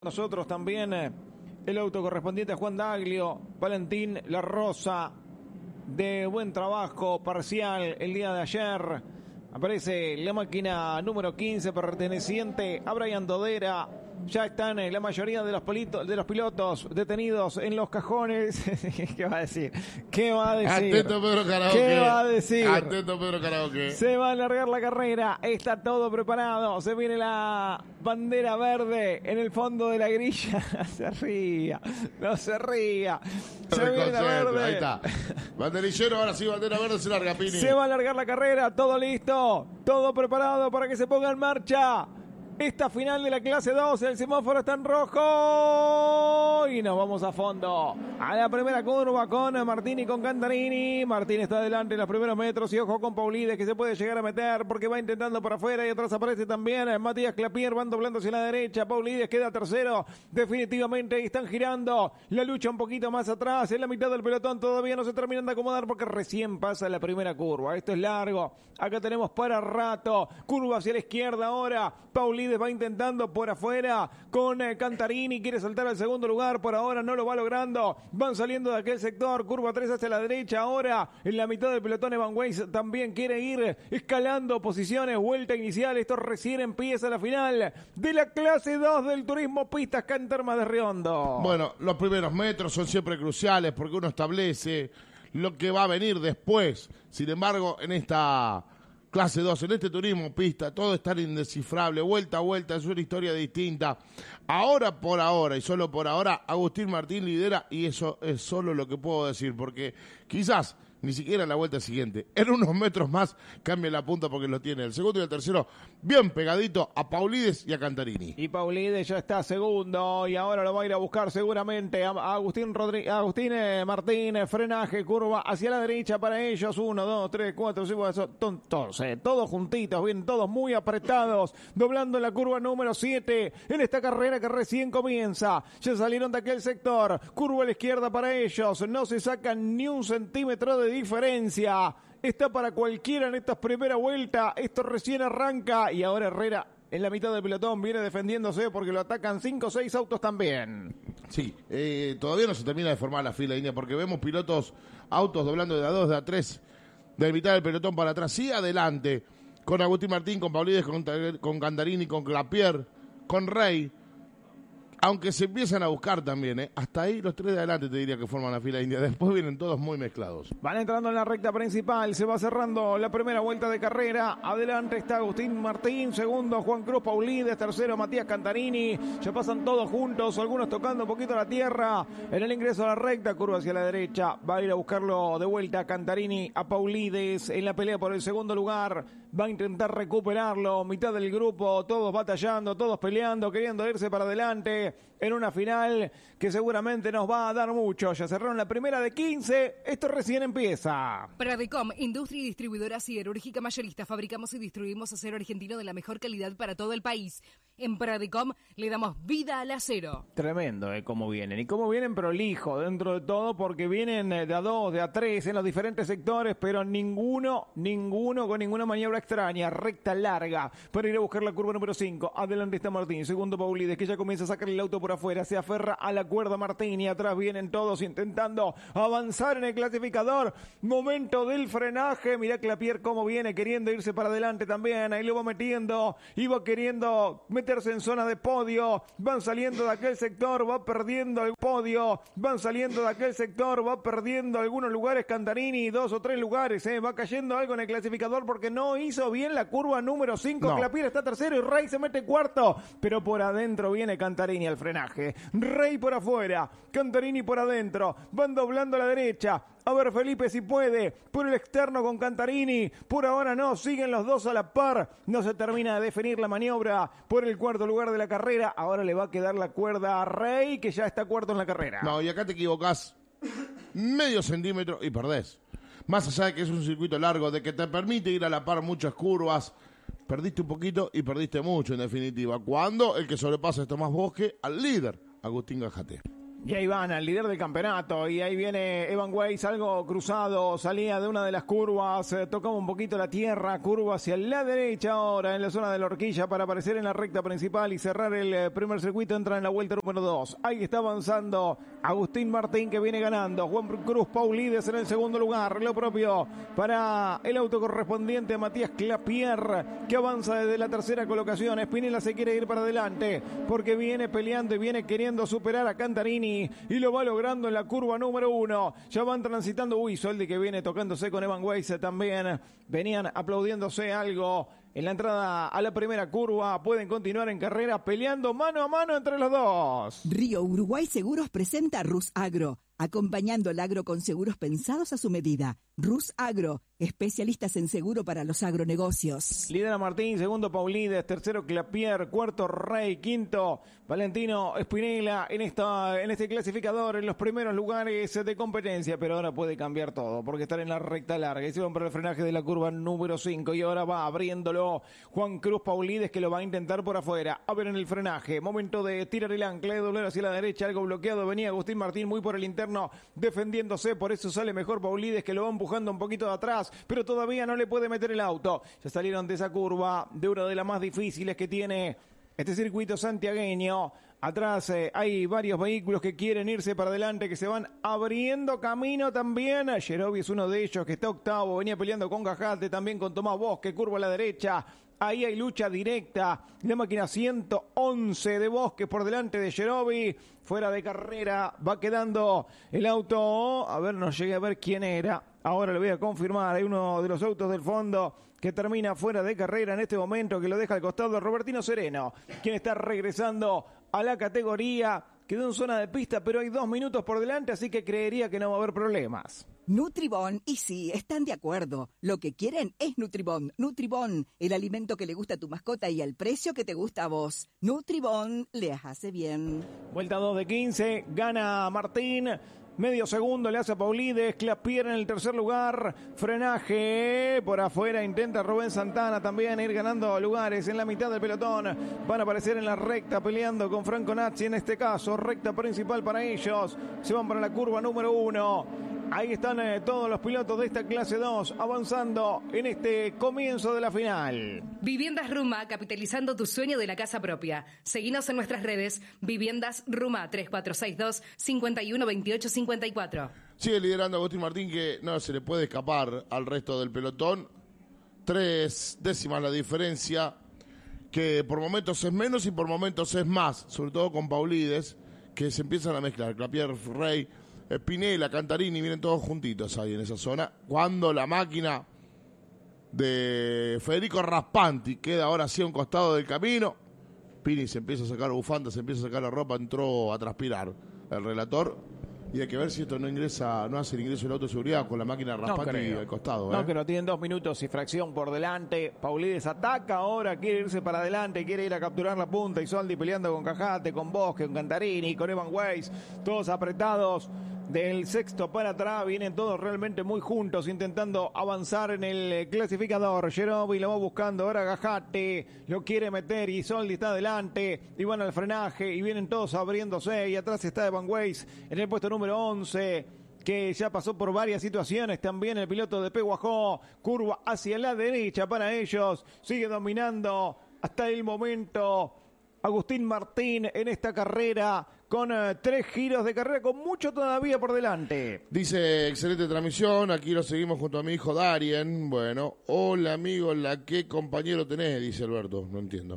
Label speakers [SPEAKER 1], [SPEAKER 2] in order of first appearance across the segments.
[SPEAKER 1] Nosotros también el auto correspondiente a Juan Daglio, Valentín La Rosa, de buen trabajo parcial el día de ayer. Aparece la máquina número 15 perteneciente a Brian Dodera. Ya están la mayoría de los pilotos detenidos en los cajones. ¿Qué va a decir? ¿Qué va a decir?
[SPEAKER 2] Atento Pedro Karaoke.
[SPEAKER 1] ¿Qué va a decir?
[SPEAKER 2] Atento Pedro Karaoke.
[SPEAKER 1] Se va a alargar la carrera. Está todo preparado. Se viene la bandera verde en el fondo de la grilla. Se ría. No se ría. Se viene la verde.
[SPEAKER 2] Ahí está. Banderillero, ahora sí, bandera verde, se larga Pini.
[SPEAKER 1] Se va a alargar la carrera. Todo listo. Todo preparado para que se ponga en marcha esta final de la clase 2, el semáforo está en rojo y nos vamos a fondo. A la primera curva con Martín y con Cantarini. Martín está adelante en los primeros metros y ojo con Paulides que se puede llegar a meter porque va intentando por afuera y atrás aparece también Matías Clapier, van doblando hacia la derecha. Paulides queda tercero definitivamente y están girando la lucha un poquito más atrás. En la mitad del pelotón todavía no se terminan de acomodar porque recién pasa la primera curva. Esto es largo. Acá tenemos para rato. Curva hacia la izquierda ahora. Paulides va intentando por afuera con Cantarini, quiere saltar al segundo lugar, por ahora no lo va logrando, van saliendo de aquel sector, curva 3 hacia la derecha, ahora en la mitad del pelotón Evan Weiss también quiere ir escalando posiciones, vuelta inicial, esto recién empieza la final de la clase 2 del turismo pistas Cantermas de Riondo.
[SPEAKER 2] Bueno, los primeros metros son siempre cruciales porque uno establece lo que va a venir después, sin embargo en esta clase 2, en este turismo pista, todo es tan indescifrable, vuelta a vuelta, es una historia distinta. Ahora por ahora, y solo por ahora, Agustín Martín lidera, y eso es solo lo que puedo decir, porque quizás ni siquiera en la vuelta siguiente, en unos metros más cambia la punta porque lo tiene el segundo y el tercero bien pegadito a Paulides y a Cantarini.
[SPEAKER 1] Y Paulides ya está segundo y ahora lo va a ir a buscar seguramente a Agustín Martín, frenaje, curva hacia la derecha para ellos, 1, 2, 3, 4, 5, todos juntitos, bien, todos muy apretados, doblando la curva número 7 en esta carrera que recién comienza. Ya salieron de aquel sector, curva a la izquierda para ellos, no se sacan ni un centímetro de diferencia. Está para cualquiera en esta primera vuelta. Esto recién arranca y ahora Herrera en la mitad del pelotón viene defendiéndose porque lo atacan 5 o 6 autos también.
[SPEAKER 2] Sí, todavía no se termina de formar la fila línea porque vemos autos doblando de A2, de A3, de la mitad del pelotón para atrás. Sí, adelante, con Agustín Martín, con Paulides, con Cantarini, con Clapier, con Rey. Aunque se empiezan a buscar también, hasta ahí los tres de adelante te diría que forman la fila india. Después vienen todos muy mezclados.
[SPEAKER 1] Van entrando en la recta principal, se va cerrando la primera vuelta de carrera. Adelante está Agustín Martín, segundo Juan Cruz Paulides, tercero Matías Cantarini. Ya pasan todos juntos, algunos tocando un poquito la tierra. En el ingreso a la recta, curva hacia la derecha. Va a ir a buscarlo de vuelta Cantarini a Paulides en la pelea por el segundo lugar. Va a intentar recuperarlo, mitad del grupo, todos batallando, todos peleando, queriendo irse para adelante en una final que seguramente nos va a dar mucho. Ya cerraron la primera de 15, esto recién empieza.
[SPEAKER 3] Pradecom, industria y distribuidora siderúrgica mayorista. Fabricamos y distribuimos acero argentino de la mejor calidad para todo el país. En Pradecom le damos vida al acero.
[SPEAKER 1] Tremendo, cómo vienen. Y cómo vienen prolijo dentro de todo, porque vienen de A2, de A3 en los diferentes sectores, pero ninguno con ninguna maniobra extraña. Recta larga para ir a buscar la curva número 5. Adelante está Martín, segundo Paulides, que ya comienza a sacar el auto por afuera. Se aferra a la cuerda Martín y atrás vienen todos intentando avanzar en el clasificador. Momento del frenaje. Mirá Clapier cómo viene queriendo irse para adelante también. Ahí lo va metiendo. Iba queriendo meterse en zona de podio. Van saliendo de aquel sector. Va perdiendo el podio. Van saliendo de aquel sector. Va perdiendo algunos lugares Cantarini. 2 o 3 lugares. Va cayendo algo en el clasificador porque no hizo bien la curva número 5. No. Clapier está tercero y Rey se mete cuarto. Pero por adentro viene Cantarini al frenaje. Rey por afuera. Cantarini por adentro. Van doblando a la derecha. A ver Felipe si puede, por el externo con Cantarini, por ahora no, siguen los dos a la par, no se termina de definir la maniobra por el cuarto lugar de la carrera, ahora le va a quedar la cuerda a Rey, que ya está cuarto en la carrera.
[SPEAKER 2] No, y acá te equivocás medio centímetro y perdés. Más allá de que es un circuito largo, de que te permite ir a la par muchas curvas, perdiste un poquito y perdiste mucho en definitiva. Cuando el que sobrepasa es Tomás Bosque al líder, Agustín Gajate.
[SPEAKER 1] Y ahí van al líder del campeonato y ahí viene Evan Weiss, algo cruzado, salía de una de las curvas, tocaba un poquito la tierra, curva hacia la derecha ahora en la zona de la horquilla para aparecer en la recta principal y cerrar el primer circuito, entra en la vuelta número 2. Ahí está avanzando Agustín Martín que viene ganando, Juan Cruz Paulides en el segundo lugar, lo propio para el auto correspondiente a Matías Clapier que avanza desde la tercera colocación. Espinela se quiere ir para adelante porque viene peleando y viene queriendo superar a Cantarini y lo va logrando en la curva número 1. Ya van transitando, Soldi que viene tocándose con Evan Weiss también. Venían aplaudiéndose algo en la entrada a la primera curva. Pueden continuar en carrera peleando mano a mano entre los dos.
[SPEAKER 4] Río Uruguay Seguros presenta Rus Agro, acompañando el agro con seguros pensados a su medida. Rus Agro, especialistas en seguro para los agronegocios.
[SPEAKER 1] Lidera Martín, segundo Paulides, tercero Clapier, cuarto Rey, quinto Valentino Espinela en este clasificador en los primeros lugares de competencia, pero ahora puede cambiar todo porque están en la recta larga y se van para el frenaje de la curva número 5 y ahora va abriéndolo Juan Cruz Paulides que lo va a intentar por afuera. A ver en el frenaje, momento de tirar el ancla, de doblar hacia la derecha, algo bloqueado, venía Agustín Martín muy por el interno defendiéndose, por eso sale mejor Paulides que lo va empujando un poquito de atrás, pero todavía no le puede meter el auto. Ya salieron de esa curva, de una de las más difíciles que tiene este circuito santiagueño. Atrás hay varios vehículos que quieren irse para adelante, que se van abriendo camino también. Yerobi es uno de ellos que está octavo, venía peleando con Gajate, también con Tomás Bosque, curva a la derecha. Ahí hay lucha directa. La máquina 111 de Bosque por delante de Yerobi. Fuera de carrera va quedando el auto. A ver, no llegué a ver quién era. Ahora lo voy a confirmar. Hay uno de los autos del fondo que termina fuera de carrera en este momento, que lo deja al costado de Robertino Sereno, quien está regresando a la categoría. Quedó en zona de pista, pero hay 2 minutos por delante, así que creería que no va a haber problemas.
[SPEAKER 4] Nutribón, y sí, están de acuerdo. Lo que quieren es Nutribón. Nutribón, el alimento que le gusta a tu mascota y al precio que te gusta a vos. Nutribón, les hace bien.
[SPEAKER 1] Vuelta 2 de 15, gana Martín. Medio segundo le hace a Paulides, Clapier en el tercer lugar, frenaje por afuera, intenta Rubén Santana también ir ganando lugares en la mitad del pelotón, van a aparecer en la recta peleando con Franco Nazzi en este caso, recta principal para ellos, se van para la curva número 1. Ahí están todos los pilotos de esta clase 2 avanzando en este comienzo de la final.
[SPEAKER 3] Viviendas Ruma, capitalizando tu sueño de la casa propia. Seguinos en nuestras redes, Viviendas Ruma 3462-512854.
[SPEAKER 2] Sigue liderando Agustín Martín, que no se le puede escapar al resto del pelotón. 3 décimas la diferencia, que por momentos es menos y por momentos es más, sobre todo con Paulides, que se empiezan a mezclar. Clapier, Rey, Espinela, Cantarini, vienen todos juntitos ahí en esa zona. Cuando la máquina de Federico Raspanti queda ahora sí a un costado del camino, Pini se empieza a sacar bufanda, se empieza a sacar la ropa, entró a transpirar el relator. Y hay que ver si esto no hace el ingreso del auto de seguridad con la máquina Raspanti al costado.
[SPEAKER 1] No, que no tienen 2 minutos y fracción por delante. Paulides ataca ahora, quiere irse para adelante, quiere ir a capturar la punta. Y Soldi peleando con Cajate, con Bosque, con Cantarini, con Evan Weiss. Todos apretados del sexto para atrás. Vienen todos realmente muy juntos, intentando avanzar en el clasificador. Yerobi lo va buscando, ahora Gajate lo quiere meter y Soldi está adelante. Y van al frenaje y vienen todos abriéndose. Y atrás está Evan Weiss en el puesto número 11, que ya pasó por varias situaciones. También el piloto de Peguajó, curva hacia la derecha para ellos. Sigue dominando hasta el momento Agustín Martín en esta carrera, con 3 giros de carrera, con mucho todavía por delante.
[SPEAKER 2] Dice, excelente transmisión, aquí lo seguimos junto a mi hijo Darien. Bueno, hola amigo, ¿qué compañero tenés? Dice Alberto, no entiendo.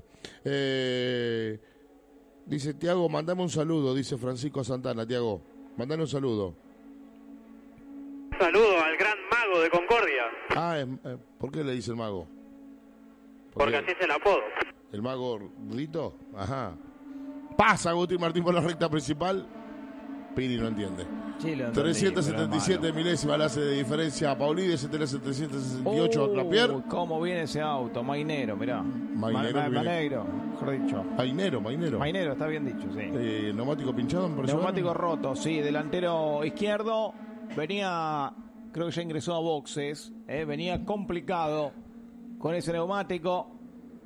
[SPEAKER 2] Dice, Tiago, mandame un saludo, dice Francisco Santana. Tiago, mandale un saludo.
[SPEAKER 5] Saludo al gran mago de Concordia.
[SPEAKER 2] ¿Por qué le dice el mago?
[SPEAKER 5] Porque así es el apodo.
[SPEAKER 2] ¿El mago Rito? Ajá. Pasa Agustín Martín por la recta principal. Pini no entiende.
[SPEAKER 1] Sí,
[SPEAKER 2] 377 milésimas le hace de diferencia a Paulides, 768 a Clapier.
[SPEAKER 1] ¿Cómo viene ese auto? Mainero, mirá.
[SPEAKER 2] Mainero,
[SPEAKER 1] mejor dicho.
[SPEAKER 2] Mainero.
[SPEAKER 1] Mainero, está bien dicho, sí.
[SPEAKER 2] Neumático pinchado, me parece.
[SPEAKER 1] Neumático roto, sí. Delantero izquierdo. Venía, creo que ya ingresó a boxes. Venía complicado con ese neumático.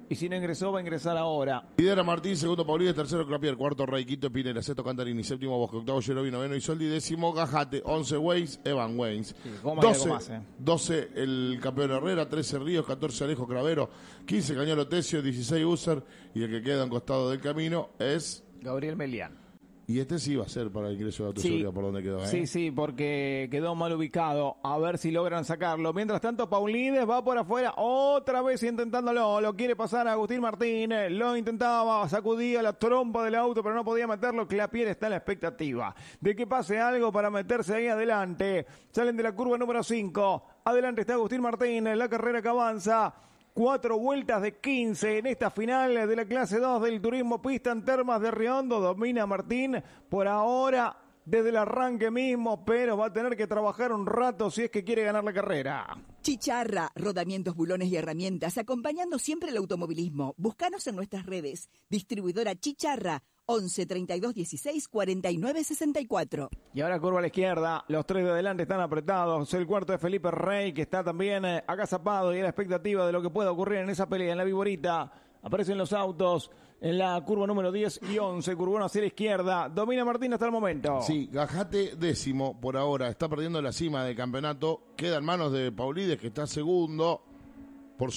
[SPEAKER 1] y si no ingresó va a ingresar ahora.
[SPEAKER 2] Lidera Martín, segundo Paulides, tercero Clapier, cuarto Rey, quinto Pinera, sexto Cantarini, séptimo Bosque, octavo Yerovi, noveno Isoldi, décimo Gajate, 11 Weiss, Evan Weiss.
[SPEAKER 1] Sí, 12,
[SPEAKER 2] 12 el campeón Herrera, 13 Ríos, 14 Alejo Cravero, 15 Cañolo Tesio, 16 User, y el que queda en costado del camino es
[SPEAKER 1] Gabriel Melián.
[SPEAKER 2] Y este sí va a ser para el ingreso de autoseguridad, por donde quedó, ¿eh?
[SPEAKER 1] Sí, porque quedó mal ubicado. A ver si logran sacarlo. Mientras tanto, Paulides va por afuera, otra vez intentándolo. Lo quiere pasar a Agustín Martínez. Lo intentaba, sacudía la trompa del auto, pero no podía meterlo. Clapier está en la expectativa de que pase algo para meterse ahí adelante. Salen de la curva número 5. Adelante está Agustín Martínez, la carrera que avanza. 4 vueltas de 15 en esta final de la clase 2 del turismo pista en Termas de Riondo. Domina Martín por ahora desde el arranque mismo, pero va a tener que trabajar un rato si es que quiere ganar la carrera.
[SPEAKER 4] Chicharra, rodamientos, bulones y herramientas, acompañando siempre el automovilismo. Búscanos en nuestras redes. Distribuidora Chicharra, 11 32 16 49 64.
[SPEAKER 1] Y ahora curva a la izquierda, los 3 de adelante están apretados. El cuarto de Felipe Rey, que está también agazapado y a la expectativa de lo que pueda ocurrir en esa pelea. En la Viborita aparecen los autos en la curva número 10 y 11, curvón hacia la izquierda. Domina Martín hasta el momento.
[SPEAKER 2] Sí, Gajate décimo por ahora, está perdiendo la cima del campeonato. Queda en manos de Paulides, que está segundo, por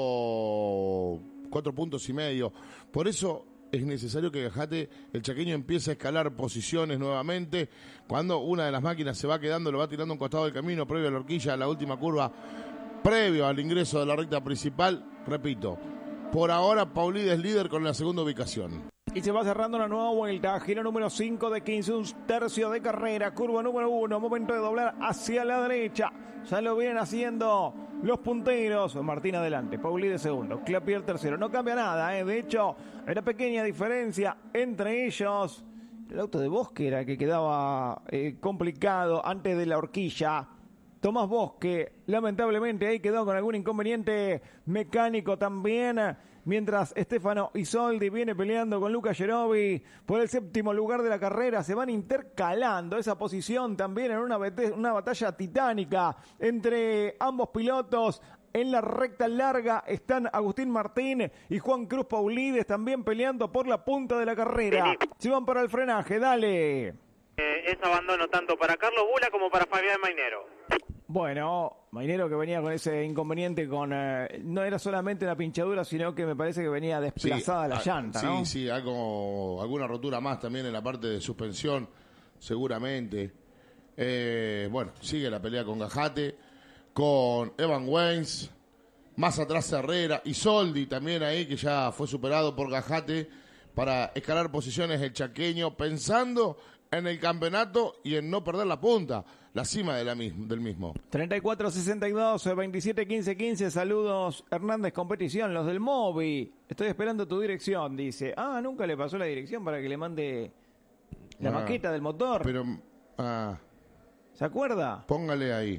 [SPEAKER 2] solo 4 puntos y medio. Por eso es necesario que Gajate, el chaqueño, empiece a escalar posiciones nuevamente. Cuando una de las máquinas se va quedando, lo va tirando a un costado del camino, previo a la horquilla, a la última curva, previo al ingreso de la recta principal. Repito, por ahora Paulides líder con la segunda ubicación.
[SPEAKER 1] Y se va cerrando una nueva vuelta, giro número 5 de 15, un tercio de carrera, curva número 1, momento de doblar hacia la derecha. Ya lo vienen haciendo los punteros. Martín adelante, Paulides segundo, Clapier tercero. No cambia nada, de hecho, hay una pequeña diferencia entre ellos. El auto de Bosque era el que quedaba complicado antes de la horquilla. Tomás Bosque, lamentablemente ahí quedó con algún inconveniente mecánico también, mientras Stefano Isoldi viene peleando con Luca Yerovi por el séptimo lugar de la carrera. Se van intercalando esa posición también en una batalla titánica entre ambos pilotos. En la recta larga están Agustín Martín y Juan Cruz Paulides también peleando por la punta de la carrera. Se van para el frenaje, dale.
[SPEAKER 5] Es abandono tanto para Carlos Bula como para Fabián Mainero.
[SPEAKER 1] Bueno, Mainero que venía con ese inconveniente no era solamente una pinchadura, sino que me parece que venía desplazada la llanta, ¿no?
[SPEAKER 2] Sí, alguna rotura más también en la parte de suspensión, seguramente. Bueno, sigue la pelea con Gajate, con Evan Weiss, más atrás Herrera, y Soldi también ahí, que ya fue superado por Gajate, para escalar posiciones el chaqueño, pensando en el campeonato y en no perder la punta, la cima del mismo.
[SPEAKER 1] 34-62, 27-15-15, saludos Hernández Competición, los del Movi. Estoy esperando tu dirección, dice. Nunca le pasó la dirección para que le mande la maqueta del motor.
[SPEAKER 2] Pero,
[SPEAKER 1] ¿se acuerda?
[SPEAKER 2] Póngale ahí.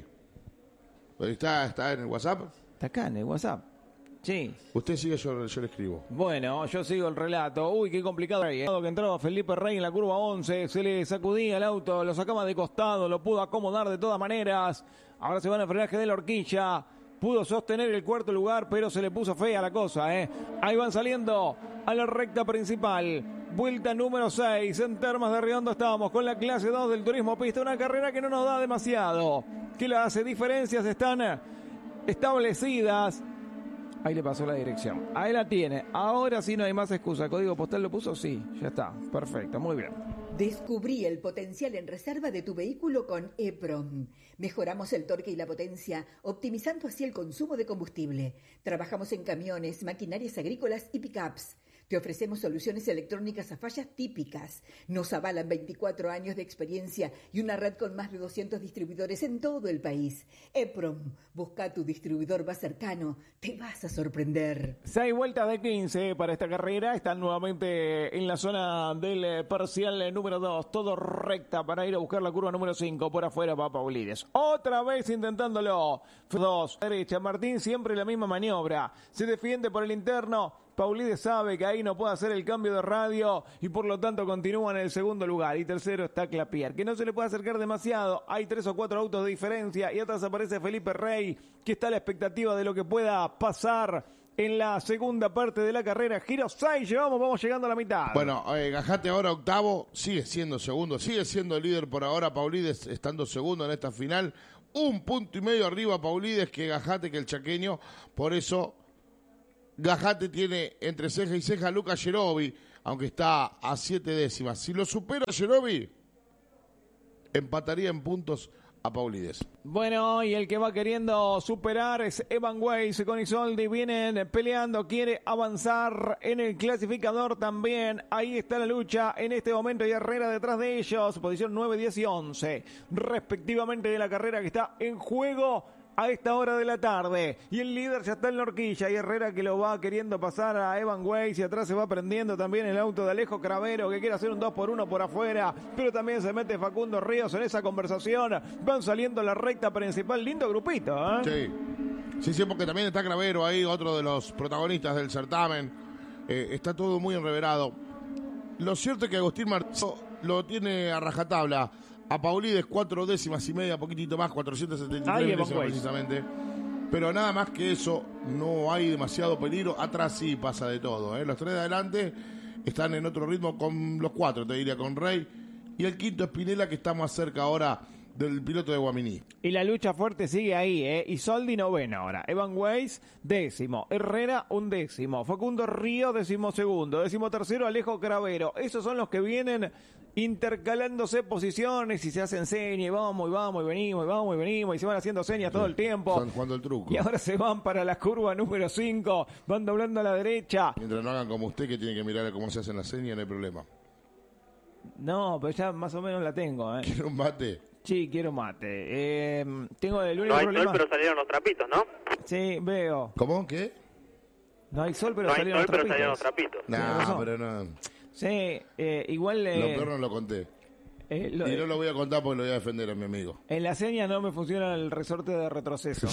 [SPEAKER 2] ¿Está en el WhatsApp?
[SPEAKER 1] Está acá en el WhatsApp. Sí.
[SPEAKER 2] Usted sigue, yo le escribo.
[SPEAKER 1] Bueno, yo sigo el relato. Uy, qué complicado. Que entraba Felipe Rey en la curva 11, se le sacudía el auto, lo sacaba de costado, lo pudo acomodar de todas maneras. Ahora se van al frenaje de la horquilla. Pudo sostener el cuarto lugar, pero se le puso fea la cosa, Ahí van saliendo a la recta principal. Vuelta número 6. En Termas de Riondo estábamos con la clase 2 del turismo pista. Una carrera que no nos da demasiado. Que las diferencias están establecidas. Ahí le pasó la dirección. Ahí la tiene. Ahora sí no hay más excusa. ¿Código postal lo puso? Sí, ya está. Perfecto, muy bien.
[SPEAKER 6] Descubrí el potencial en reserva de tu vehículo con EPROM. Mejoramos el torque y la potencia, optimizando así el consumo de combustible. Trabajamos en camiones, maquinarias agrícolas y pickups. Te ofrecemos soluciones electrónicas a fallas típicas. Nos avalan 24 años de experiencia y una red con más de 200 distribuidores en todo el país. EPROM, busca tu distribuidor más cercano. Te vas a sorprender.
[SPEAKER 1] 6 vueltas de 15 para esta carrera. Están nuevamente en la zona del parcial número 2. Todo recta para ir a buscar la curva número 5. Por afuera va Paulides. Otra vez intentándolo. 2, derecha. Martín siempre la misma maniobra. Se defiende por el interno. Paulides sabe que ahí no puede hacer el cambio de radio y por lo tanto continúa en el segundo lugar. Y tercero está Clapier, que no se le puede acercar demasiado. Hay 3 o 4 autos de diferencia y atrás aparece Felipe Rey, que está a la expectativa de lo que pueda pasar en la segunda parte de la carrera. Giro 6, vamos llegando a la mitad.
[SPEAKER 2] Bueno, Gajate ahora octavo, sigue siendo segundo, sigue siendo el líder por ahora. Paulides estando segundo en esta final. 1,5 puntos arriba Paulides que Gajate, que el chaqueño. Por eso Gajate tiene entre ceja y ceja a Lucas Yerobi, aunque está a 7 décimas. Si lo supera Yerobi, empataría en puntos a Paulides.
[SPEAKER 1] Bueno, y el que va queriendo superar es Evan Weiss con Isoldi. Vienen peleando, quiere avanzar en el clasificador también. Ahí está la lucha en este momento y Herrera detrás de ellos. Posición 9, 10 y 11, respectivamente, de la carrera que está en juego a esta hora de la tarde. Y el líder ya está en la horquilla. Y Herrera que lo va queriendo pasar a Evan Weiss. Y atrás se va prendiendo también el auto de Alejo Cravero, que quiere hacer un 2x1 por afuera. Pero también se mete Facundo Ríos en esa conversación. Van saliendo la recta principal. Lindo grupito, ¿eh?
[SPEAKER 2] Sí, porque también está Cravero ahí, otro de los protagonistas del certamen. Está todo muy enreverado. Lo cierto es que Agustín Martínez lo tiene a rajatabla. A Paulides 4 décimas y media, poquitito más, 473 décimas precisamente. Pero nada más que eso, no hay demasiado peligro. Atrás sí pasa de todo, ¿eh? Los 3 de adelante están en otro ritmo con los 4, te diría, con Rey. Y el quinto es Pinela, que está más cerca ahora del piloto de Guaminí.
[SPEAKER 1] Y la lucha fuerte sigue ahí, ¿eh? Isoldi noveno ahora. Evan Weiss, décimo. Herrera, 1º. Facundo Río, 12º. 13º, Alejo Cravero. Esos son los que vienen intercalándose posiciones y se hacen señas, y vamos y venimos, y se van haciendo señas todo el tiempo.
[SPEAKER 2] Están jugando el truco.
[SPEAKER 1] Y ahora se van para la curva número 5, van doblando a la derecha.
[SPEAKER 2] Mientras no hagan como usted, que tiene que mirar cómo se hacen las señas, no hay problema.
[SPEAKER 1] No, pero ya más o menos la tengo, ¿eh?
[SPEAKER 2] ¿Quiere un mate?
[SPEAKER 1] Sí, quiero mate. Tengo el único
[SPEAKER 5] No hay
[SPEAKER 1] problema.
[SPEAKER 5] sol, pero salieron los trapitos, ¿no?
[SPEAKER 1] Sí, veo.
[SPEAKER 2] ¿Cómo? ¿Qué?
[SPEAKER 1] No hay sol, pero
[SPEAKER 5] No hay
[SPEAKER 1] salieron
[SPEAKER 5] sol,
[SPEAKER 1] los
[SPEAKER 5] pero
[SPEAKER 1] trapitos.
[SPEAKER 5] salieron los trapitos.
[SPEAKER 2] No, pero no.
[SPEAKER 1] Sí, igual...
[SPEAKER 2] Lo peor no lo conté. Y no lo voy a contar porque lo voy a defender a mi amigo.
[SPEAKER 1] En la seña no me funciona el resorte de retroceso.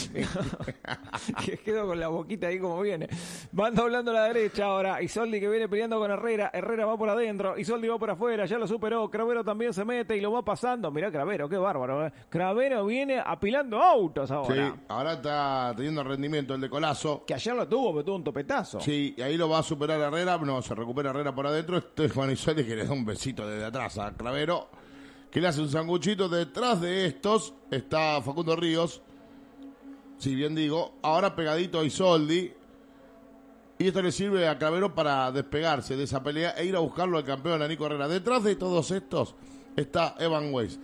[SPEAKER 1] Que quedo con la boquita ahí como viene. Van doblando a la derecha ahora. Isoldi que viene peleando con Herrera. Herrera va por adentro. Isoldi va por afuera. Ya lo superó. Cravero también se mete y lo va pasando. Mirá Cravero, qué bárbaro. Cravero viene apilando autos ahora.
[SPEAKER 2] Sí, ahora está teniendo rendimiento el de Colazo.
[SPEAKER 1] Que ayer lo tuvo, pero tuvo un topetazo.
[SPEAKER 2] Sí, y ahí lo va a superar Herrera. No, se recupera Herrera por adentro. Estefan Isoldi que le da un besito desde atrás a Cravero, que le hace un sanguchito. Detrás de estos está Facundo Ríos, si bien digo, ahora pegadito a Isoldi, y esto le sirve a Cravero para despegarse de esa pelea e ir a buscarlo al campeón, a Nico Herrera. Detrás de todos estos está Evan Weiss.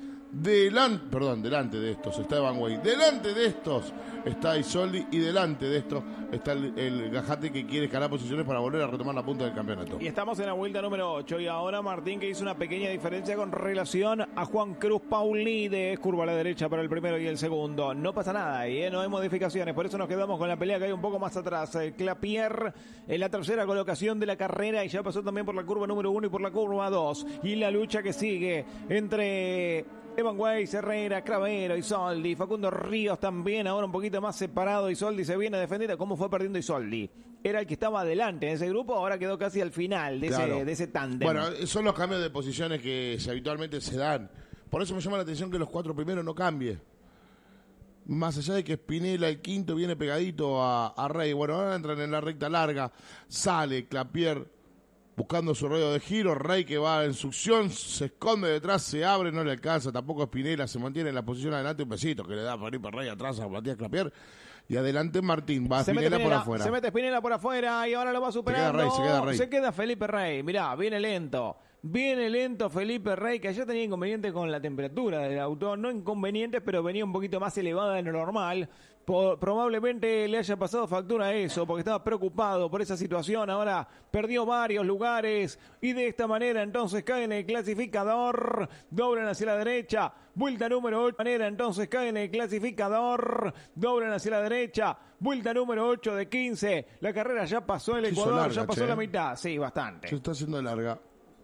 [SPEAKER 2] Delante de estos está Evan Weiss. Delante de estos está Isoldi, y delante de esto está el Gajate, que quiere escalar posiciones para volver a retomar la punta del campeonato.
[SPEAKER 1] Y estamos en la vuelta número 8 y ahora Martín, que hizo una pequeña diferencia con relación a Juan Cruz Paulides. Curva a la derecha para el primero y el segundo. No pasa nada ahí, no hay modificaciones, por eso nos quedamos con la pelea que hay un poco más atrás. Clapier en la tercera colocación de la carrera y ya pasó también por la curva número 1 y por la curva 2. Y la lucha que sigue entre Evan Weiss, Herrera, Cravero, Isoldi, Facundo Ríos también, ahora un poquito más separado. Isoldi se viene a defender. ¿Cómo fue perdiendo Isoldi? Era el que estaba adelante en ese grupo, ahora quedó casi al final de,
[SPEAKER 2] claro,
[SPEAKER 1] de ese tándem.
[SPEAKER 2] Bueno, son los cambios de posiciones que habitualmente se dan. Por eso me llama la atención que los 4 primeros no cambien. Más allá de que Spinella, el quinto, viene pegadito a Rey. Bueno, ahora entran en la recta larga. Sale Clapier buscando su radio de giro. Rey que va en succión, se esconde detrás, se abre, no le alcanza. Tampoco Spinella, se mantiene en la posición adelante. Un besito que le da Felipe Rey atrás a Matías Clapier. Y adelante Martín, va Spinella por afuera.
[SPEAKER 1] Se mete Spinella por afuera y ahora lo va superando.
[SPEAKER 2] Se queda Rey.
[SPEAKER 1] Se queda Felipe Rey. Mirá, viene lento. Viene lento Felipe Rey, que ayer tenía inconveniente con la temperatura del auto. No inconvenientes, pero venía un poquito más elevada de lo normal. Probablemente le haya pasado factura a eso, porque estaba preocupado por esa situación. Ahora perdió varios lugares y de esta manera entonces cae en el clasificador. Doblan hacia la derecha. Vuelta número 8. De manera entonces cae en el clasificador. Doblan hacia la derecha. Vuelta número 8 de 15. La carrera ya pasó el Ecuador, larga, ya pasó la mitad. Sí, bastante.
[SPEAKER 2] Se está haciendo larga.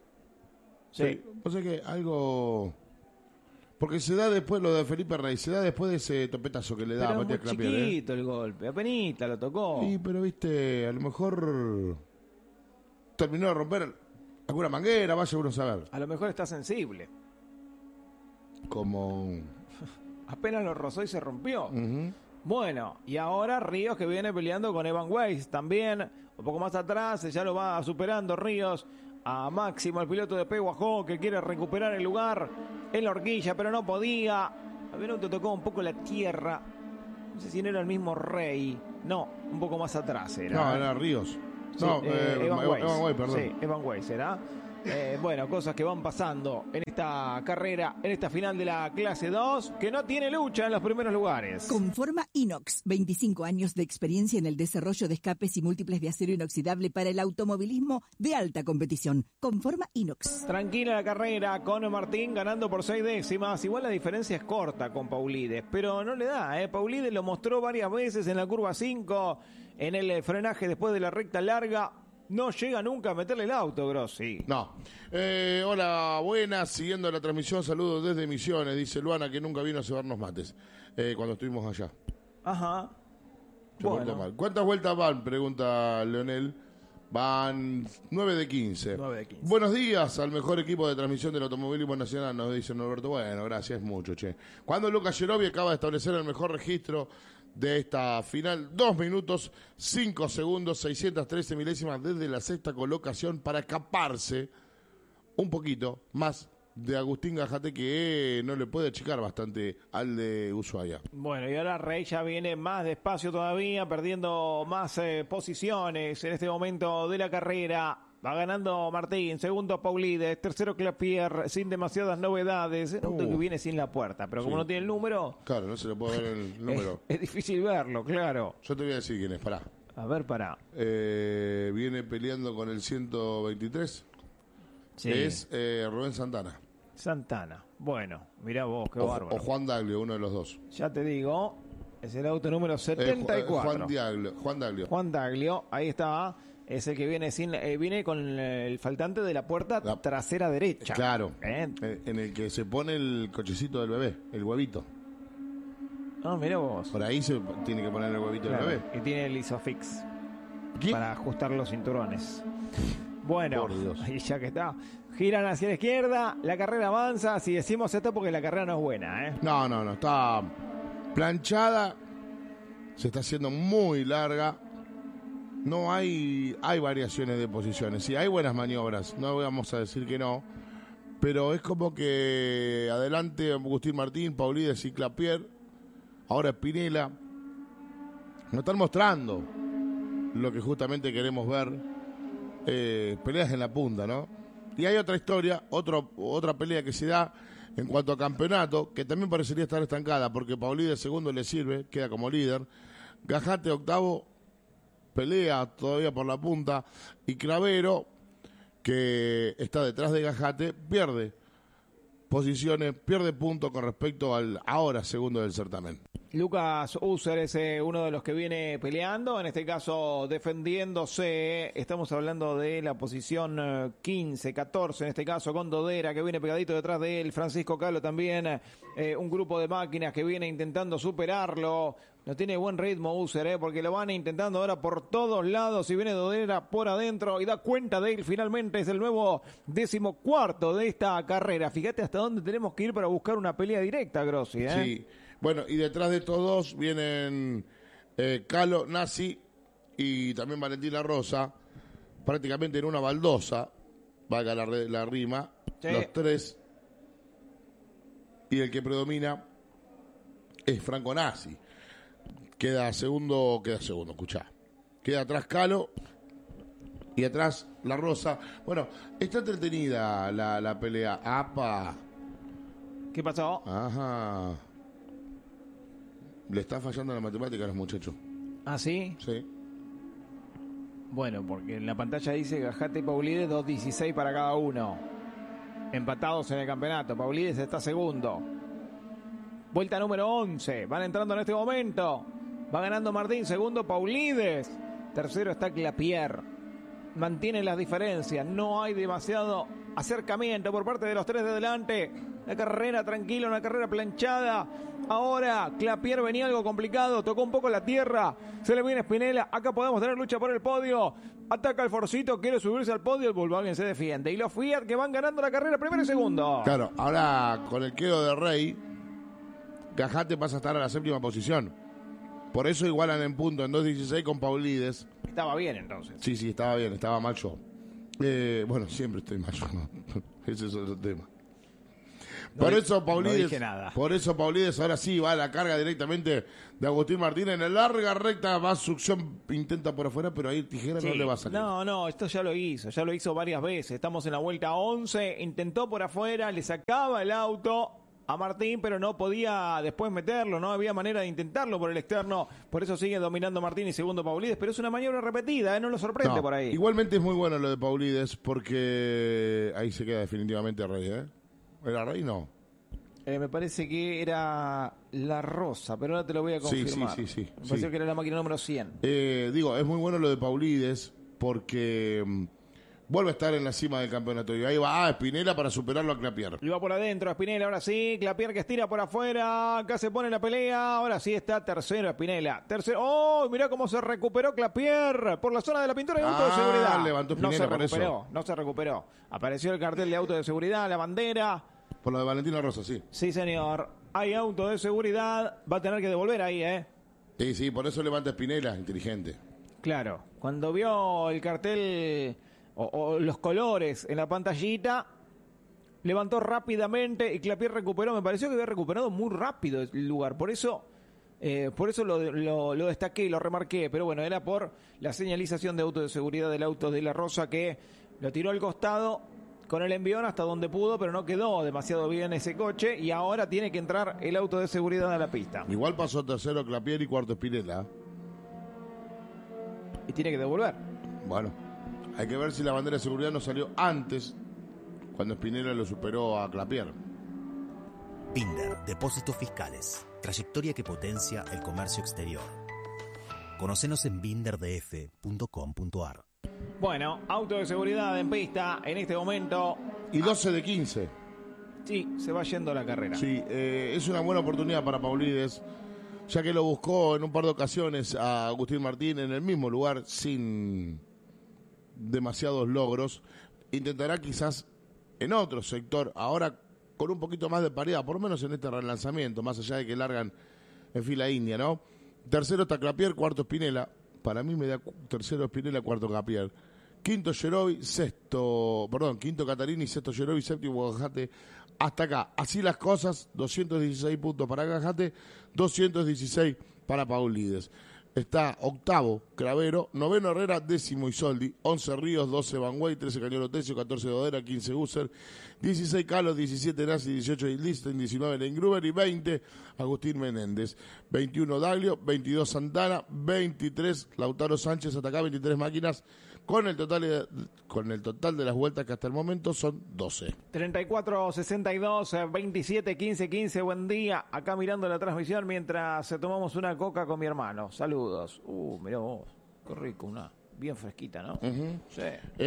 [SPEAKER 1] Sí.
[SPEAKER 2] O sea que algo... Porque se da después lo de Felipe Rey, se da después de ese topetazo que le da a Matías Clapier.
[SPEAKER 1] Pero chiquito el golpe, apenita lo tocó.
[SPEAKER 2] Sí, pero viste, a lo mejor terminó de romper alguna manguera, vaya uno a saber.
[SPEAKER 1] A lo mejor está sensible.
[SPEAKER 2] Como...
[SPEAKER 1] Apenas lo rozó y se rompió. Bueno, y ahora Ríos que viene peleando con Evan Weiss también, un poco más atrás, ya lo va superando Ríos a Máximo, el piloto de Peguajó que quiere recuperar el lugar en la horquilla, pero no podía. A ver, te tocó un poco la tierra, no sé si no era el mismo Rey, no, un poco más atrás era.
[SPEAKER 2] No, era Ríos.
[SPEAKER 1] Sí,
[SPEAKER 2] No,
[SPEAKER 1] Evan Weiss,
[SPEAKER 2] perdón.
[SPEAKER 1] Sí, Evan Weiss era. Bueno, cosas que van pasando en esta carrera, en esta final de la clase 2, que no tiene lucha en los primeros lugares.
[SPEAKER 4] Conforma Inox, 25 años de experiencia en el desarrollo de escapes y múltiples de acero inoxidable para el automovilismo de alta competición. Conforma Inox.
[SPEAKER 1] Tranquila la carrera con Martín ganando por 6 décimas. Igual la diferencia es corta con Paulides, pero no le da. Paulides lo mostró varias veces en la curva 5, en el frenaje después de la recta larga. No llega nunca a meterle el auto, Grossi.
[SPEAKER 2] No. Hola, buenas. Siguiendo la transmisión, saludos desde Misiones. Dice Luana que nunca vino a cebarnos mates cuando estuvimos allá.
[SPEAKER 1] Ajá.
[SPEAKER 2] Bueno. ¿Cuántas vueltas van? Pregunta Leonel. Van 9 de 15.
[SPEAKER 1] 9 de 15.
[SPEAKER 2] Buenos días al mejor equipo de transmisión del automovilismo nacional, nos dice Norberto. Bueno, gracias mucho, che. Cuando Lucas Gerovi acaba de establecer el mejor registro de esta final, 2 minutos, 5 segundos, 613 milésimas desde la sexta colocación para escaparse un poquito más de Agustín Gajate, que no le puede achicar bastante al de Ushuaia.
[SPEAKER 1] Bueno, y ahora Rey ya viene más despacio todavía, perdiendo más posiciones en este momento de la carrera. Va ganando Martín, segundo Paulides, tercero Clapier, sin demasiadas novedades. El auto que viene sin la puerta, pero como no tiene el número...
[SPEAKER 2] Claro, no se le puede ver el número.
[SPEAKER 1] Es difícil verlo, claro.
[SPEAKER 2] Yo te voy a decir quién es, pará.
[SPEAKER 1] A ver, pará.
[SPEAKER 2] Viene peleando con el 123.
[SPEAKER 1] Sí.
[SPEAKER 2] Es Rubén Santana.
[SPEAKER 1] Santana. Bueno, mirá vos, qué bárbaro.
[SPEAKER 2] O Juan Daglio, uno de los dos.
[SPEAKER 1] Ya te digo, es el auto número 74. Juan Daglio, ahí está. Es el que viene viene con el faltante de la puerta trasera derecha.
[SPEAKER 2] Claro. En el que se pone el cochecito del bebé, el huevito.
[SPEAKER 1] Ah, mira vos.
[SPEAKER 2] Por ahí se tiene que poner el huevito del bebé.
[SPEAKER 1] Y tiene el Isofix.
[SPEAKER 2] ¿Qué?
[SPEAKER 1] Para ajustar los cinturones. Bueno,
[SPEAKER 2] Por Dios.
[SPEAKER 1] y ya que está. Giran hacia la izquierda, la carrera avanza. Si decimos esto porque la carrera no es buena, ¿eh?
[SPEAKER 2] No, está planchada. Se está haciendo muy larga. No hay variaciones de posiciones. Sí, hay buenas maniobras, no vamos a decir que no. Pero es como que adelante Agustín Martín, Paulides y Clapier, ahora Spinella, nos están mostrando lo que justamente queremos ver, peleas en la punta, ¿no? Y hay otra historia, otra pelea que se da en cuanto a campeonato, que también parecería estar estancada, porque Paulides segundo le sirve, queda como líder, Gajate octavo, pelea todavía por la punta, y Cravero, que está detrás de Gajate, pierde posiciones, pierde puntos con respecto al ahora segundo del certamen.
[SPEAKER 1] Lucas User es uno de los que viene peleando, en este caso defendiéndose. Estamos hablando de la posición 15, 14, en este caso con Dodera, que viene pegadito detrás de él. Francisco Calo también, un grupo de máquinas que viene intentando superarlo. No tiene buen ritmo User, porque lo van intentando ahora por todos lados. Y viene Dodera por adentro y da cuenta de él. Finalmente es el nuevo 14º de esta carrera. Fíjate hasta dónde tenemos que ir para buscar una pelea directa, Grossi, ¿eh?
[SPEAKER 2] Sí. Bueno, y detrás de estos dos vienen Calo, Nasi y también Valentina Rosa, prácticamente en una baldosa, valga la rima,
[SPEAKER 1] sí.
[SPEAKER 2] Los tres, y el que predomina es Franco Nasi. Queda segundo, escuchá. Queda atrás Calo y atrás la Rosa. Bueno, está entretenida la pelea. ¡Apa!
[SPEAKER 1] ¿Qué pasó?
[SPEAKER 2] Ajá. Le está fallando la matemática a los muchachos.
[SPEAKER 1] ¿Ah, sí?
[SPEAKER 2] Sí.
[SPEAKER 1] Bueno, porque en la pantalla dice Gajate y Paulides 2.16 para cada uno. Empatados en el campeonato. Paulides está segundo. Vuelta número 11. Van entrando en este momento. Va ganando Martín. Segundo Paulides. Tercero está Clapier. Mantienen las diferencias. No hay demasiado acercamiento por parte de los tres de adelante. Una carrera tranquila, una carrera planchada. Ahora Clapier venía algo complicado, tocó un poco la tierra, se le viene Spinella, acá podemos tener lucha por el podio, ataca el Forcito, quiere subirse al podio, el Volkswagen se defiende, y los Fiat que van ganando la carrera primero y segundo.
[SPEAKER 2] Claro, ahora con el quedo de Rey, Gajate pasa a estar a la séptima posición. Por eso igualan en punto en 2.16 con Paulides.
[SPEAKER 1] Estaba bien entonces.
[SPEAKER 2] Sí, estaba bien, estaba mal yo. Bueno, siempre estoy mal yo, ¿no? Ese es otro tema. Por eso Paulides ahora sí va a la carga directamente de Agustín Martínez. En la larga recta va succión, intenta por afuera, pero ahí tijera no le va a salir.
[SPEAKER 1] No, esto ya lo hizo varias veces. Estamos en la vuelta 11, intentó por afuera, le sacaba el auto a Martín, pero no podía después meterlo, no había manera de intentarlo por el externo. Por eso sigue dominando Martín y segundo Paulides, pero es una maniobra repetida, no lo sorprende por ahí.
[SPEAKER 2] Igualmente es muy bueno lo de Paulides porque ahí se queda definitivamente Rey, ¿eh? ¿Era Rey? No.
[SPEAKER 1] Me parece que era La Rosa, pero ahora te lo voy a confirmar.
[SPEAKER 2] Sí.
[SPEAKER 1] Me pareció que era la máquina número 100.
[SPEAKER 2] Es muy bueno lo de Paulides porque vuelve a estar en la cima del campeonato. Y ahí va Spinella para superarlo a Clapier.
[SPEAKER 1] Y va por adentro Spinella, ahora sí. Clapier que estira por afuera. Acá se pone la pelea. Ahora sí está tercero Spinella. ¡Oh! Mirá cómo se recuperó Clapier por la zona de la pintura de auto de seguridad.
[SPEAKER 2] Levantó Spinella
[SPEAKER 1] No se recuperó. Apareció el cartel de auto de seguridad, la bandera.
[SPEAKER 2] Por lo de Valentino Rosa, sí.
[SPEAKER 1] Sí, señor. Hay auto de seguridad. Va a tener que devolver ahí, ¿eh?
[SPEAKER 2] Sí, por eso levanta Spinella, inteligente.
[SPEAKER 1] Claro. Cuando vio el cartel o los colores en la pantallita, levantó rápidamente y Clapier recuperó. Me pareció que había recuperado muy rápido el lugar. Por eso lo destaqué y lo remarqué. Pero bueno, era por la señalización de auto de seguridad del auto de La Rosa que lo tiró al costado con el envión hasta donde pudo, pero no quedó demasiado bien ese coche y ahora tiene que entrar el auto de seguridad a la pista.
[SPEAKER 2] Igual pasó tercero Clapier y cuarto Spinella.
[SPEAKER 1] Y tiene que devolver.
[SPEAKER 2] Bueno, hay que ver si la bandera de seguridad no salió antes, cuando Spinella lo superó a Clapier.
[SPEAKER 7] Binder, Depósitos Fiscales. Trayectoria que potencia el comercio exterior. Conocenos en binderdf.com.ar.
[SPEAKER 1] Bueno, auto de seguridad en pista en este momento.
[SPEAKER 2] Y 12 de 15.
[SPEAKER 1] Sí, se va yendo la carrera.
[SPEAKER 2] Sí, es una buena oportunidad para Paulides, ya que lo buscó en un par de ocasiones a Agustín Martín en el mismo lugar sin demasiados logros. Intentará quizás en otro sector, ahora con un poquito más de paridad, por lo menos en este relanzamiento, más allá de que largan en fila india, ¿no? Tercero está Clapier, cuarto Spinella. Para mí me da tercero Spinella, cuarto Clapier. Quinto quinto Catarini, sexto Gerovi, séptimo Gajate. Hasta acá. Así las cosas, 216 puntos para Gajate, 216 para Paulides. Está octavo Cravero, noveno Herrera, décimo Isoldi, 11 Ríos, 12 Banway, 13 Cañolo Tesio, 14 Dodera, 15 Gusser, 16 Carlos, 17 Nazi, 18 Listen, 19 Leingruber y 20 Agustín Menéndez, 21 Daglio, 22 Santana, 23 Lautaro Sánchez, hasta acá 23 máquinas, con el total de las vueltas que hasta el momento son 12.
[SPEAKER 1] 34-62, 27-15-15, buen día. Acá mirando la transmisión mientras tomamos una coca con mi hermano. Saludos. Mirá vos, qué rico, una bien fresquita, ¿no?
[SPEAKER 2] Uh-huh.
[SPEAKER 1] Sí.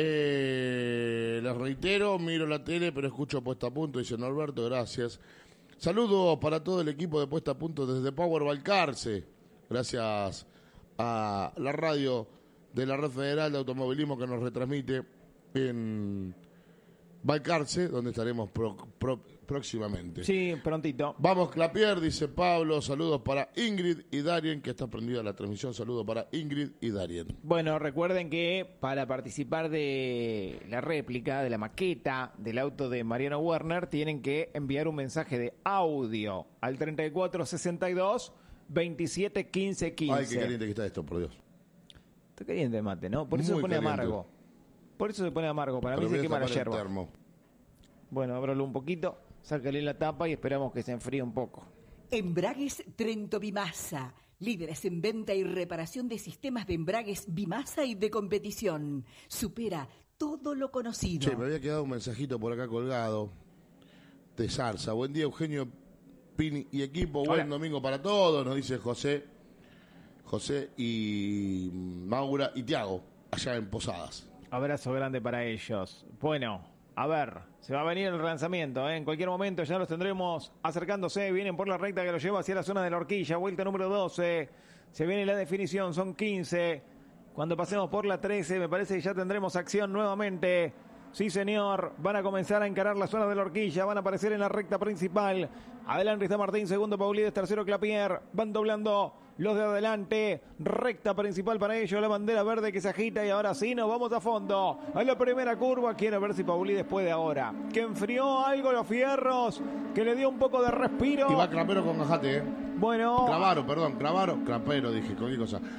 [SPEAKER 2] Les reitero, miro la tele, pero escucho Puesta a Punto, dice Norberto, gracias. Saludos para todo el equipo de Puesta a Punto desde Power Balcarce. Gracias a la radio de la Red Federal de Automovilismo que nos retransmite en Balcarce, donde estaremos próximamente.
[SPEAKER 1] Sí, prontito.
[SPEAKER 2] Vamos, Clapier, dice Pablo. Saludos para Ingrid y Darien, que está prendida la transmisión. Saludos para Ingrid y Darien.
[SPEAKER 1] Bueno, recuerden que para participar de la réplica, de la maqueta del auto de Mariano Werner, tienen que enviar un mensaje de audio al 3462 27 15 15.
[SPEAKER 2] Ay, qué caliente que está esto, por Dios.
[SPEAKER 1] Está caliente el mate, ¿no? Por eso se pone
[SPEAKER 2] caliente.
[SPEAKER 1] amargo. Por eso se pone amargo. Para
[SPEAKER 2] Pero
[SPEAKER 1] mí se quema la
[SPEAKER 2] el
[SPEAKER 1] yerba.
[SPEAKER 2] termo.
[SPEAKER 1] Bueno, ábralo un poquito, sácale la tapa y esperamos que se enfríe un poco.
[SPEAKER 4] Embragues Trento Bimasa. Líderes en venta y reparación de sistemas de embragues Bimasa y de competición. Supera todo lo conocido.
[SPEAKER 2] Che, me había quedado un mensajito por acá colgado de Zarza. Buen día, Eugenio, Pini y equipo.
[SPEAKER 1] Hola.
[SPEAKER 2] Buen domingo para todos, nos dice José y Maura y Tiago, allá en Posadas.
[SPEAKER 1] Abrazo grande para ellos. Bueno, a ver, se va a venir el relanzamiento, ¿eh? En cualquier momento ya los tendremos acercándose. Vienen por la recta que los lleva hacia la zona de la horquilla. Vuelta número 12. Se viene la definición, son 15. Cuando pasemos por la 13, me parece que ya tendremos acción nuevamente. Sí, señor. Van a comenzar a encarar la zona de la horquilla. Van a aparecer en la recta principal. Adelante está Martín, segundo Paulides, tercero Clapier. Van doblando los de adelante. Recta principal para ellos, la bandera verde que se agita y ahora sí nos vamos a fondo. A la primera curva, quiero ver si Paulides puede ahora. Que enfrió algo los fierros, que le dio un poco de respiro.
[SPEAKER 2] Y va Crapero con Gajate,
[SPEAKER 1] Bueno.
[SPEAKER 2] Crapero, dije, con qué cosa.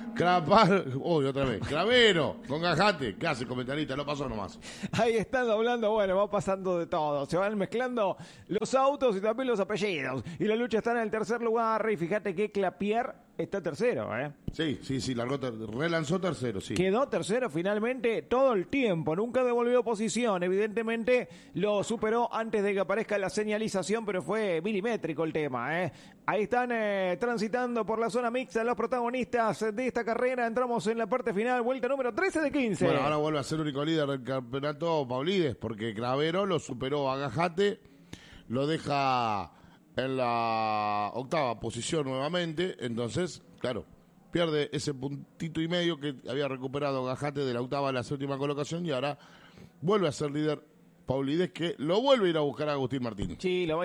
[SPEAKER 2] Otra vez. Cravero con Gajate. ¿Qué hace, comentarista? Lo pasó nomás.
[SPEAKER 1] Ahí están doblando, bueno, va pasando de todo. Se van mezclando los autos y también los apellidos. Y la lucha está en el tercer lugar. Y fíjate que Clapier está tercero, ¿eh?
[SPEAKER 2] Sí, relanzó tercero, sí.
[SPEAKER 1] Quedó tercero finalmente todo el tiempo. Nunca devolvió posición. Evidentemente lo superó antes de que aparezca la señalización, pero fue milimétrico el tema, ¿eh? Ahí están transitando por la zona mixta los protagonistas de esta carrera. Entramos en la parte final, vuelta número 13 de 15.
[SPEAKER 2] Bueno, ahora vuelve a ser único líder del campeonato Paulides, porque Cravero lo superó a Gajate, lo deja en la octava posición nuevamente, entonces, claro, pierde ese puntito y medio que había recuperado Gajate de la octava a la séptima colocación y ahora vuelve a ser líder Paulides, que lo vuelve a ir a buscar a Agustín Martín.
[SPEAKER 1] Sí, lo va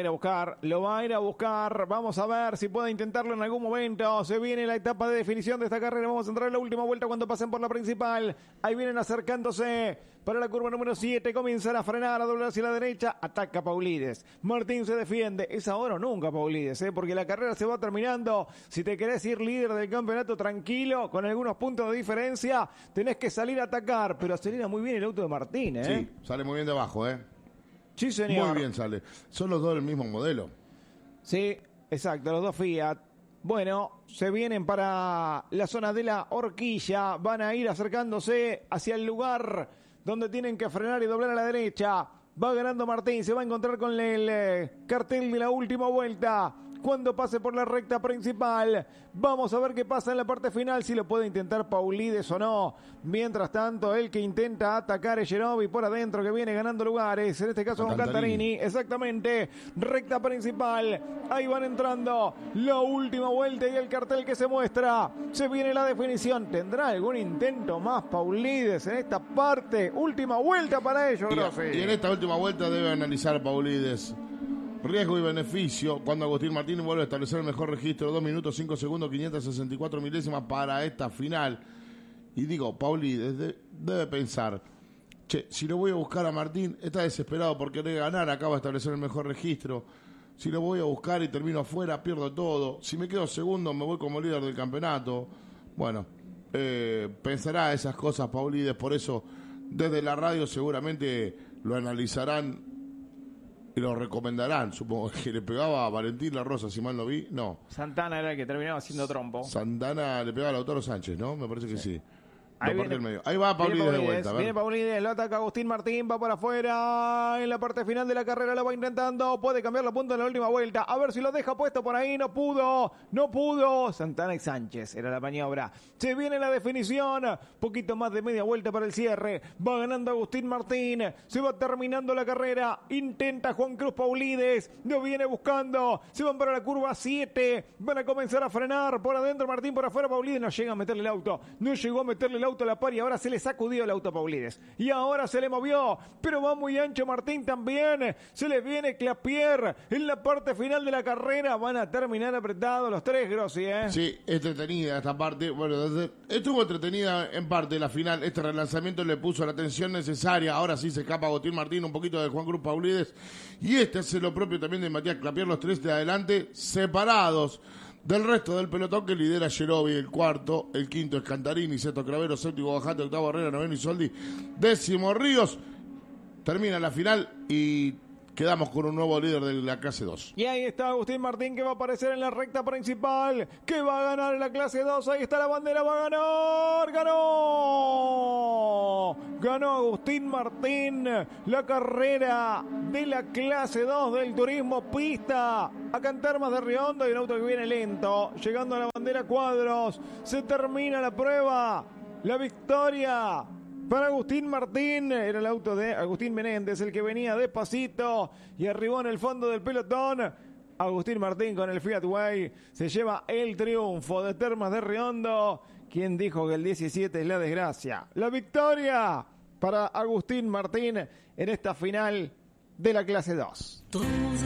[SPEAKER 1] a ir a buscar. Vamos a ver si puede intentarlo en algún momento. Se viene la etapa de definición de esta carrera. Vamos a entrar en la última vuelta cuando pasen por la principal. Ahí vienen acercándose para la curva número 7. Comienzan a frenar, a doblar hacia la derecha. Ataca Paulides. Martín se defiende. Es ahora o nunca, Paulides, porque la carrera se va terminando. Si te querés ir líder del campeonato tranquilo, con algunos puntos de diferencia, tenés que salir a atacar. Pero acelera muy bien el auto de Martín, ¿eh?
[SPEAKER 2] Sí, sale muy bien de abajo, ¿eh?
[SPEAKER 1] Sí, señor.
[SPEAKER 2] Muy bien sale. Son los dos del mismo modelo.
[SPEAKER 1] Sí, exacto, los dos Fiat. Bueno, se vienen para la zona de la horquilla. Van a ir acercándose hacia el lugar donde tienen que frenar y doblar a la derecha. Va ganando Martín, se va a encontrar con el cartel de la última vuelta. Cuando pase por la recta principal, vamos a ver qué pasa en la parte final, si lo puede intentar Paulides o no. Mientras tanto, el que intenta atacar es Gerovi por adentro, que viene ganando lugares, en este caso con Cantarini. Exactamente, recta principal, ahí van entrando, la última vuelta y el cartel que se muestra. Se viene la definición, ¿tendrá algún intento más Paulides en esta parte? Última vuelta para ellos, Grossi.
[SPEAKER 2] Y en esta última vuelta debe analizar Paulides riesgo y beneficio cuando Agustín Martín vuelve a establecer el mejor registro, 2 minutos 5 segundos 564 milésimas para esta final. Y digo, Paulides debe pensar, che, si lo voy a buscar a Martín, está desesperado por querer ganar, acaba de establecer el mejor registro. Si lo voy a buscar y termino afuera, pierdo todo. Si me quedo segundo, me voy como líder del campeonato. Bueno, pensará esas cosas Paulides, por eso desde la radio seguramente lo analizarán y lo recomendarán. Supongo que le pegaba a Valentín La Rosa, si mal no vi. No.
[SPEAKER 1] Santana era el que terminaba haciendo trompo.
[SPEAKER 2] Santana le pegaba a Lautaro Sánchez, ¿no? Me parece que sí.
[SPEAKER 1] Ahí, viene,
[SPEAKER 2] medio. Ahí va Paulides de vuelta.
[SPEAKER 1] Viene Paulides, lo ataca Agustín Martín, va para afuera. En la parte final de la carrera lo va intentando. Puede cambiar la punta en la última vuelta. A ver si lo deja puesto por ahí. No pudo. Santana y Sánchez era la maniobra. Se viene la definición. Poquito más de media vuelta para el cierre. Va ganando Agustín Martín. Se va terminando la carrera. Intenta Juan Cruz Paulides. Lo viene buscando. Se van para la curva 7. Van a comenzar a frenar. Por adentro Martín, por afuera Paulides. No llega a meterle el auto. No llegó a meterle el auto a la par y ahora se le sacudió el auto a Paulides. Y ahora se le movió, pero va muy ancho Martín también. Se le viene Clapier en la parte final de la carrera. Van a terminar apretados los tres, Grossi, ¿eh?
[SPEAKER 2] Sí, entretenida esta parte. Bueno, estuvo entretenida en parte la final. Este relanzamiento le puso la tensión necesaria. Ahora sí se escapa Agustín Martín, un poquito de Juan Cruz Paulides. Y este hace lo propio también de Matías Clapier, los tres de adelante, separados del resto del pelotón que lidera Gerovi, el cuarto, el quinto es Cantarini, sexto Cravero, séptimo Bajate, octavo Herrera, noveno Isoldi, décimo Ríos. Termina la final y quedamos con un nuevo líder de la clase 2.
[SPEAKER 1] Y ahí está Agustín Martín, que va a aparecer en la recta principal, que va a ganar en la clase 2. Ahí está la bandera, va a ganar. Ganó Agustín Martín la carrera de la clase 2 del turismo pista. Acá en Termas de Riondo hay un auto que viene lento, llegando a la bandera cuadros. Se termina la prueba. La victoria para Agustín Martín, era el auto de Agustín Menéndez, el que venía despacito y arribó en el fondo del pelotón. Agustín Martín con el Fiat Way se lleva el triunfo de Termas de Riondo. ¿Quién dijo que el 17 es la desgracia? La victoria para Agustín Martín en esta final de la clase 2.